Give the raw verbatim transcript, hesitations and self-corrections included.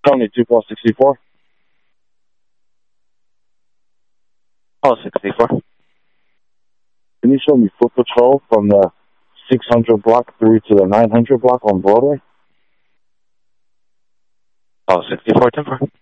Tony, two plus sixty-four. Oh, sixty-four. Can you show me Foot Patrol from the six hundred block through to the nine hundred block on Broadway? Oh, sixty-four, ten four.